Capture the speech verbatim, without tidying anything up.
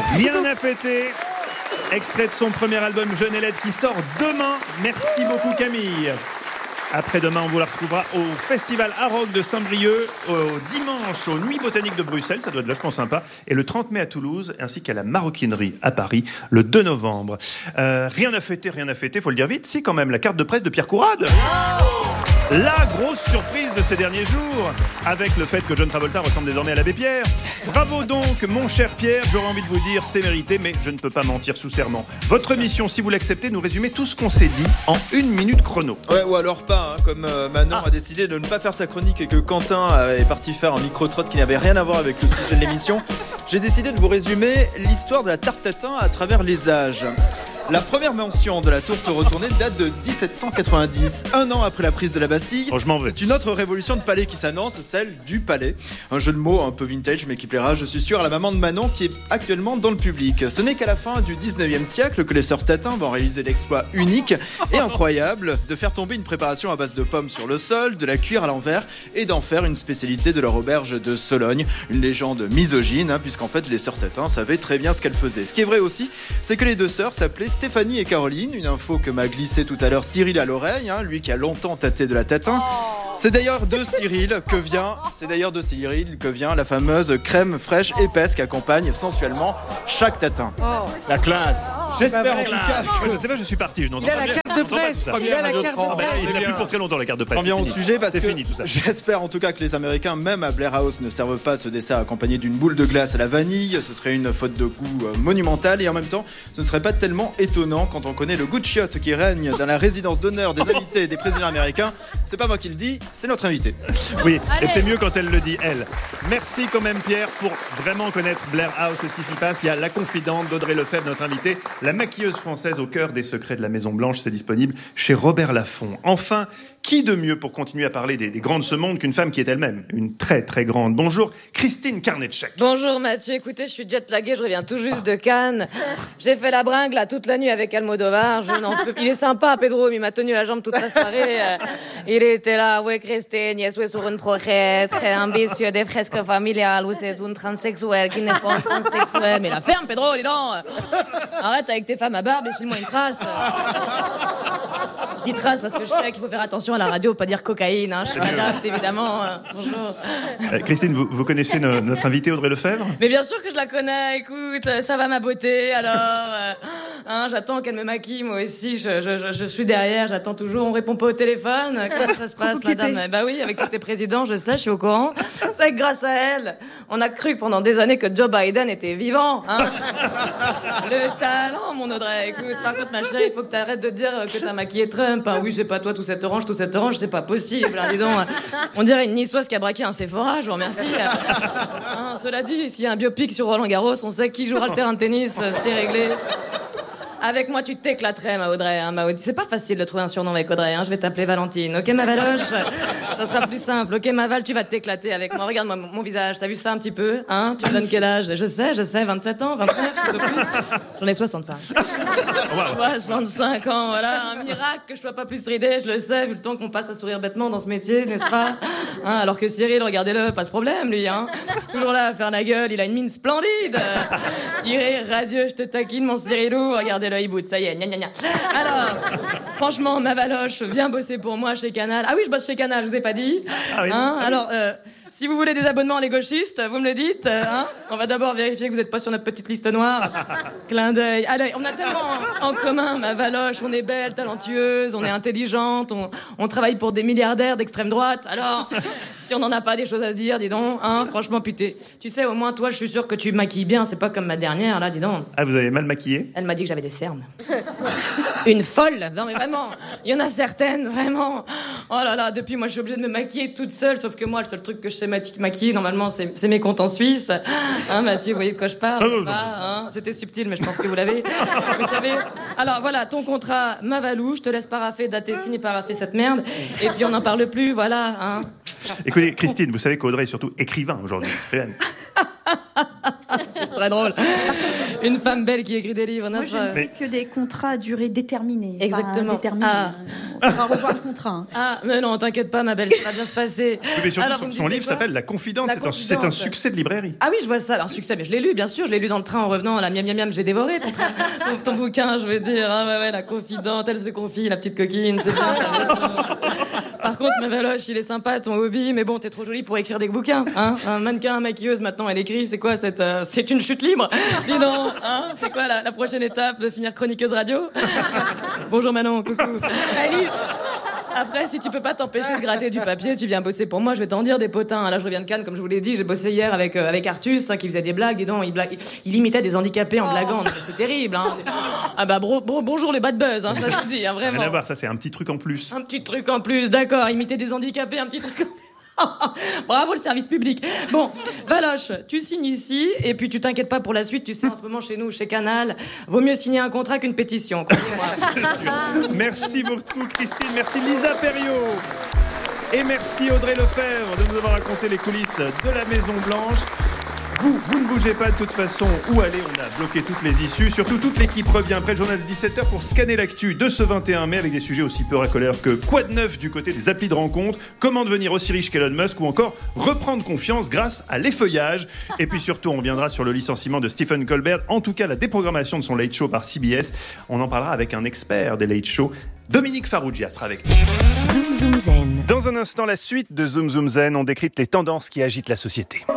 Rien à fêter. Extrait de son premier album Jeune et Laide qui sort demain. Merci beaucoup Camille. Après-demain, on vous la retrouvera au Festival Arog de Saint-Brieuc, au dimanche aux Nuits Botaniques de Bruxelles, ça doit être vachement sympa, et le trente mai à Toulouse, ainsi qu'à la Maroquinerie à Paris, le deux novembre. Euh, rien à fêter, rien à fêter, faut le dire vite, si quand même, la carte de presse de Pierre Courade. La grosse surprise de ces derniers jours, avec le fait que John Travolta ressemble désormais à l'abbé Pierre. Bravo donc, mon cher Pierre, j'aurais envie de vous dire, c'est mérité, mais je ne peux pas mentir sous serment. Votre mission, si vous l'acceptez, nous résumer tout ce qu'on s'est dit en une minute chrono. Ouais, ou alors pas, hein, comme euh, Manon ah. a décidé de ne pas faire sa chronique et que Quentin euh, est parti faire un micro-trotte qui n'avait rien à voir avec le sujet de l'émission. J'ai décidé de vous résumer l'histoire de la tarte tatin à travers les âges. La première mention de la tourte retournée date de dix-sept cent quatre-vingt-dix, un an après la prise de la Bastille. Oh, je m'en vais. C'est une autre révolution de palais qui s'annonce, celle du palais. Un jeu de mots un peu vintage mais qui plaira, je suis sûr, à la maman de Manon qui est actuellement dans le public. Ce n'est qu'à la fin du dix-neuvième siècle que les sœurs Tatin vont réaliser l'exploit unique et incroyable de faire tomber une préparation à base de pommes sur le sol, de la cuire à l'envers et d'en faire une spécialité de leur auberge de Sologne. Une légende misogyne, hein, puisqu'en fait les sœurs Tatin savaient très bien ce qu'elles faisaient. Ce qui est vrai aussi, c'est que les deux sœurs s'appelaient Stéphanie et Caroline, une info que m'a glissé tout à l'heure Cyril à l'oreille, hein, lui qui a longtemps tâté de la tatin. C'est d'ailleurs de Cyril que vient, c'est d'ailleurs de Cyril que vient la fameuse crème fraîche épaisse qui accompagne sensuellement chaque tatin. Oh. La classe. J'espère en tout cas que... Je ne sais pas, je suis parti, je n'entends Il a pas la bien. carte de presse. Il a la carte de presse. Il n'a plus pour très longtemps la carte de presse. On vient au sujet parce c'est que fini, tout ça. J'espère en tout cas que les Américains, même à Blair House, ne servent pas ce dessert accompagné d'une boule de glace à la vanille. Ce serait une faute de goût monumentale et en même temps, ce ne serait pas tellement étonnant quand on connaît le goût de chiottes qui règne dans la résidence d'honneur des invités des présidents américains. C'est pas moi qui le dis, c'est notre invité. Oui, Allez. Et c'est mieux quand elle le dit, elle. Merci quand même Pierre pour vraiment connaître Blair House et ce qui s'y passe. Il y a la confidente d'Audrey Lefebvre, notre invitée, la maquilleuse française au cœur des secrets de la Maison Blanche. C'est disponible chez Robert Laffont. Enfin, qui de mieux pour continuer à parler des, des grands de ce monde qu'une femme qui est elle-même une très très grande. Bonjour Christine Carnetchek. Bonjour Mathieu, écoutez, je suis jet-laguée, je reviens tout juste de Cannes. J'ai fait la bringue là toute la nuit avec Almodovar. Je n'en peux... Il est sympa Pedro, mais il m'a tenu la jambe toute la soirée. Il était là, oui Christine, je suis sur une projet très ambitieux des fresques familiales où c'est une transsexuelle qui n'est pas une transsexuelle. Mais la ferme Pedro, dis donc. Arrête avec tes femmes à barbe et file-moi une trace. Je dis trace parce que je sais qu'il faut faire attention à la radio, pas dire cocaïne, hein, je suis adapte évidemment. Bonjour. Euh, Christine, vous, vous connaissez no, notre invitée Audrey Lefebvre ? Mais bien sûr que je la connais, écoute, ça va ma beauté, alors euh, hein, j'attends qu'elle me maquille, moi aussi, je, je, je, je suis derrière, j'attends toujours, on répond pas au téléphone, comment ça se passe madame ? Bah oui, avec tous tes présidents, je sais, je suis au courant, c'est que grâce à elle, on a cru pendant des années que Joe Biden était vivant, hein. Le talent, mon Audrey, écoute, par contre ma chérie, il faut que t'arrêtes de dire que t'as maquillé Trump, hein. Oui, c'est pas toi, tout cette orange, tout cette orange, c'est pas possible, hein, dis donc, on dirait une niçoise qui a braqué un Sephora, je vous remercie. Hein, cela dit, s'il y a un biopic sur Roland Garros, on sait qui jouera le terrain de tennis, c'est réglé. Avec moi, tu t'éclaterais, ma Audrey. Hein, ma Audrey. C'est pas facile de trouver un surnom avec Audrey. Hein. Je vais t'appeler Valentine. Ok, ma Valoche ? Ça sera plus simple. Ok, ma Val, tu vas t'éclater avec moi. Regarde-moi mon, mon visage. T'as vu ça un petit peu ? Hein ? Tu me donnes quel âge ? Je sais, je sais. vingt-sept ans, vingt-neuf, tu peux plus ? J'en ai soixante-cinq. soixante-cinq ans, voilà. Un miracle que je sois pas plus ridée, je le sais, vu le temps qu'on passe à sourire bêtement dans ce métier, n'est-ce pas ? Hein, alors que Cyril, regardez-le, pas ce problème, lui. Hein. Toujours là à faire la gueule. Il a une mine splendide. Il rit radieux, je te taquine, mon Cyrilou. Regardez l'œil bout, ça y est, gna gna gna. Alors, franchement, ma Valoche, viens bosser pour moi chez Canal. Ah oui, je bosse chez Canal, je vous ai pas dit. Ah oui. Hein, alors, euh, si vous voulez des abonnements les gauchistes, vous me le dites. Hein, on va d'abord vérifier que vous n'êtes pas sur notre petite liste noire. Clin d'œil. Allez, on a tellement en commun, ma Valoche. On est belle, talentueuse, on est intelligente, on, on travaille pour des milliardaires d'extrême droite. Alors, si on n'en a pas des choses à se dire, dis donc, hein, franchement, putain. Tu sais, au moins, toi, je suis sûre que tu maquilles bien. C'est pas comme ma dernière, là, dis donc. Ah, vous avez mal maquillé ? Elle m'a dit que j'avais des cernes. Une folle. Non, mais vraiment, il y en a certaines, vraiment. Oh là là, depuis, moi, je suis obligée de me maquiller toute seule. Sauf que moi, le seul truc que je sais maquiller, normalement, c'est, c'est mes comptes en Suisse. Hein, Mathieu, vous voyez de quoi je parle, non, non, pas, hein, c'était subtil, mais je pense que vous l'avez. Vous savez. Alors voilà, ton contrat, ma Valou, je te laisse paraffer, dater, signer, paraffer cette merde. Et puis on n'en parle plus, voilà. Hein. Écoutez, Christine, vous savez qu'Audrey est surtout écrivain aujourd'hui. C'est très drôle. Une femme belle qui écrit des livres, Moi, je ne fais que des contrats à durée déterminée. Exactement. Déterminée. Ah. On va revoir le contrat. Hein. Ah, mais non, t'inquiète pas, ma belle, ça va bien se passer. Oui, mais surtout, Alors, son, vous me son disiez livre quoi s'appelle La Confidente. La C'est un, c'est Confidente. un succès de librairie. Ah oui, je vois ça, un succès. Mais je l'ai lu, bien sûr. Je l'ai lu dans le train en revenant. La miam miam miam, j'ai dévoré ton, train, ton, ton bouquin, je veux dire. Ah ouais, ouais, La Confidente, elle se confie, la petite coquine, c'est bien. Ça, par contre, ma Valoche, il est sympa ton hobby, mais bon, t'es trop jolie pour écrire des bouquins, hein. Un mannequin, maquilleuse, maintenant, elle écrit. C'est quoi cette, euh, c'est une chute libre. Dis donc, hein. C'est quoi la, la prochaine étape de finir chroniqueuse radio? Bonjour Manon, coucou. Salut. Après, si tu peux pas t'empêcher de gratter du papier, tu viens bosser pour moi, je vais t'en dire des potins. Là, je reviens de Cannes, comme je vous l'ai dit, j'ai bossé hier avec, euh, avec Artus, hein, qui faisait des blagues, dis donc, il, blague, il imitait des handicapés en blaguant, donc c'est terrible, hein. Ah bah, bro, bro, bonjour les bad buzz, hein, ça je dis, hein, vraiment. Rien à voir, ça c'est un petit truc en plus. Un petit truc en plus, d'accord, imiter des handicapés, un petit truc en plus. Bravo le service public. Bon, Valoche, tu signes ici et puis tu t'inquiètes pas pour la suite. Tu sais, en ce moment chez nous, chez Canal, vaut mieux signer un contrat qu'une pétition. Merci beaucoup Christine, merci Lisa Perriot et merci Audrey Lefebvre de nous avoir raconté les coulisses de la Maison Blanche. Vous, vous ne bougez pas de toute façon. Où aller? On a bloqué toutes les issues. Surtout, toute l'équipe revient après le journal de dix-sept heures pour scanner l'actu de ce vingt et un mai avec des sujets aussi peu racoleurs que quoi de neuf du côté des applis de rencontre, comment devenir aussi riche qu'Elon Musk ou encore reprendre confiance grâce à l'effeuillage. Et puis surtout, on reviendra sur le licenciement de Stephen Colbert, en tout cas la déprogrammation de son Late Show par C B S. On en parlera avec un expert des Late Show. Dominique Farrugia sera avec nous. Zoom Zoom Zen. Dans un instant, la suite de Zoom Zoom Zen, on décrypte les tendances qui agitent la société.